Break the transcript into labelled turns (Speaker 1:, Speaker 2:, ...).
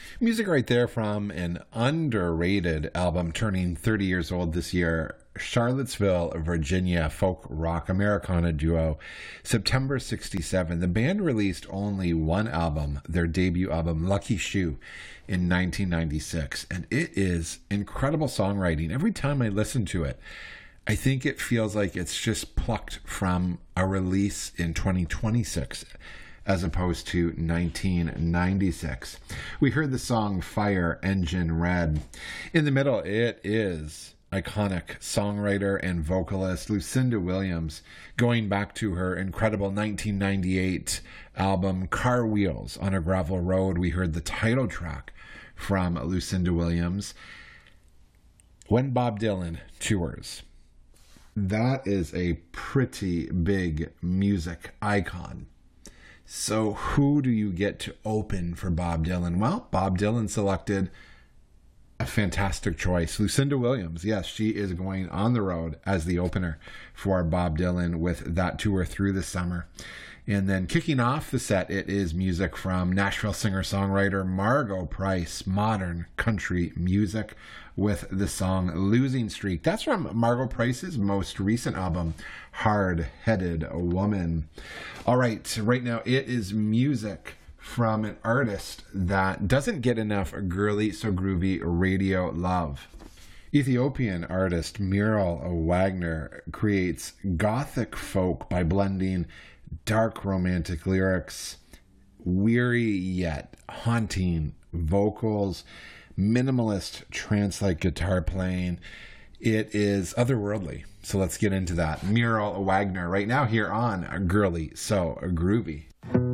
Speaker 1: Music right there from an underrated album turning 30 years old this year. Charlottesville, Virginia folk rock Americana duo, September 67. The band released only one album, their debut album, Lucky Shoe, in 1996. And it is incredible songwriting. Every time I listen to it, I think it feels like it's just plucked from a release in 2026 as opposed to 1996. We heard the song Fire Engine Red. In the middle, it is iconic songwriter and vocalist Lucinda Williams, going back to her incredible 1998 album Car Wheels on a Gravel Road. We heard the title track from Lucinda Williams. When Bob Dylan tours, that is a pretty big music icon. So who do you get to open for Bob Dylan? Well, Bob Dylan selected a fantastic choice. Lucinda Williams, yes, she is going on the road as the opener for Bob Dylan with that tour through the summer. And then kicking off the set, it is music from Nashville singer-songwriter Margo Price, modern country music with the song Losing Streak. That's from Margo Price's most recent album, Hard-Headed Woman. All right now it is music from an artist that doesn't get enough girly so groovy radio love. Ethiopian artist Muriel Wagner creates gothic folk by blending dark romantic lyrics, weary yet haunting vocals, minimalist trance-like guitar playing. It is otherworldly. So let's get into that. Muriel Wagner right now here on Girly So Groovy.